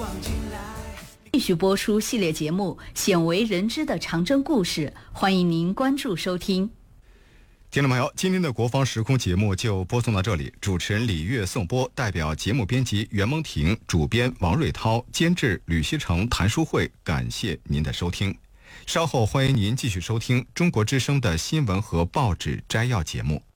继续播出系列节目《鲜为人知的长征故事》，欢迎您关注收听。 听众朋友，今天的国防时空节目就播送到这里，主持人李月颂播，代表节目编辑袁蒙婷、主编王瑞涛、监制吕希成、谭书慧，感谢您的收听。稍后欢迎您继续收听中国之声的新闻和报纸摘要节目。